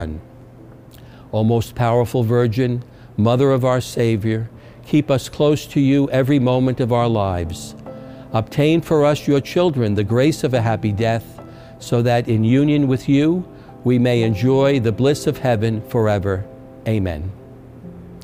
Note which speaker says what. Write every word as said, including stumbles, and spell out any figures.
Speaker 1: O most powerful Virgin, Mother of our Savior, keep us close to you every moment of our lives. Obtain for us, your children, the grace of a happy death, so that in union with you we may enjoy the bliss of heaven forever. Amen.